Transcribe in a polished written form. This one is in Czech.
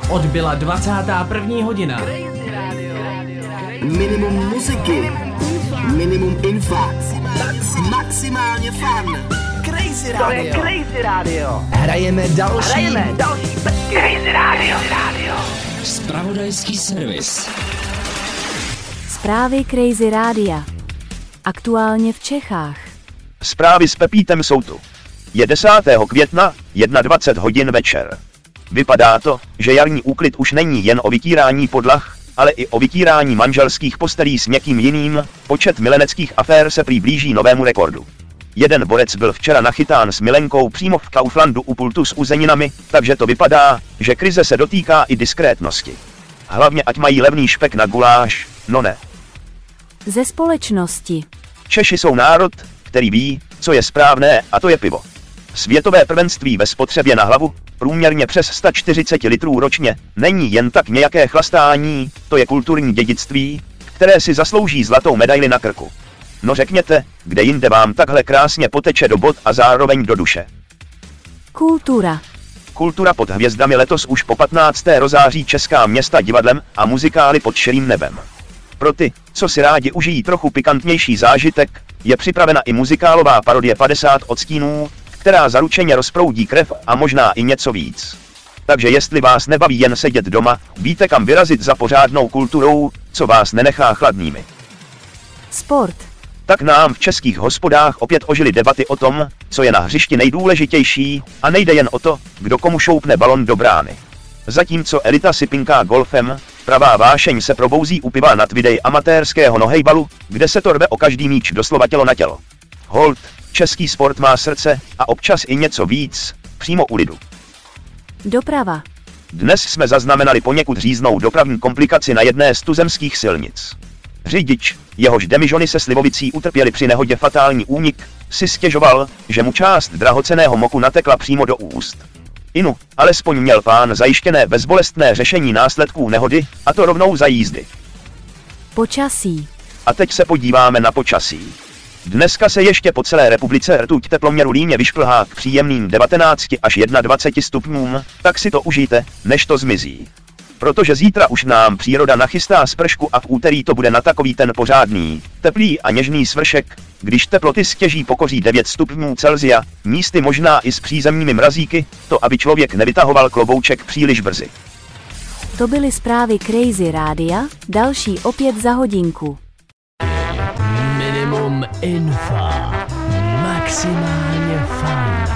Odbyla 21. hodina. Minimum muziky, minimum info, maximálně fun. Crazy Radio. To je Crazy Radio. Hrajeme další pecky. Crazy Radio. Zpravodajský servis. Zprávy Crazy Rádia. Aktuálně v Čechách. Zprávy s Pepítem jsou tu. Je 10. května, 21 hodin večer. Vypadá to, že jarní úklid už není jen o vytírání podlah, ale i o vytírání manželských postelí s někým jiným. Počet mileneckých afér se prý blíží novému rekordu. Jeden borec byl včera nachytán s milenkou přímo v Kauflandu u pultu s uzeninami, takže to vypadá, že krize se dotýká i diskrétnosti. Hlavně ať mají levný špek na guláš, no ne. Ze společnosti. Češi jsou národ, který ví, co je správné, a to je pivo. Světové prvenství ve spotřebě na hlavu, průměrně přes 140 litrů ročně, není jen tak nějaké chlastání, to je kulturní dědictví, které si zaslouží zlatou medaili na krku. No řekněte, kde jinde vám takhle krásně poteče do bod a zároveň do duše. Kultura. Kultura pod hvězdami letos už po 15. rozáří česká města divadlem a muzikály pod širým nebem. Pro ty, co si rádi užijí trochu pikantnější zážitek, je připravena i muzikálová parodie 50 odstínů, která zaručeně rozproudí krev a možná i něco víc. Takže jestli vás nebaví jen sedět doma, víte kam vyrazit za pořádnou kulturou, co vás nenechá chladnými. Sport. Tak nám v českých hospodách opět ožily debaty o tom, co je na hřišti nejdůležitější, a nejde jen o to, kdo komu šoupne balon do brány. Zatímco elita si pinká golfem, pravá vášeň se probouzí u piva nad videj amatérského nohejbalu, kde se to rve o každý míč doslova tělo na tělo. Hold, český sport má srdce a občas i něco víc, přímo u lidu. Doprava. Dnes jsme zaznamenali poněkud říznou dopravní komplikaci na jedné z tuzemských silnic. Řidič, jehož demižony se slivovicí utrpěli při nehodě fatální únik, si stěžoval, že mu část drahocenného moku natekla přímo do úst. Inu, alespoň měl pán zajištěné bezbolestné řešení následků nehody, a to rovnou za jízdy. Počasí. A teď se podíváme na počasí. Dneska se ještě po celé republice rtuť teploměru líně vyšplhá k příjemným 19 až 21 stupňům, tak si to užijte, než to zmizí. Protože zítra už nám příroda nachystá spršku a v úterý to bude na takový ten pořádný, teplý a něžný svršek, když teploty stěží pokoří 9 stupňů Celsia, místy možná i s přízemními mrazíky, to aby člověk nevytahoval klobouček příliš brzy. To byly zprávy Crazy Rádia, další opět za hodinku. Minimum info. Maximálně fun.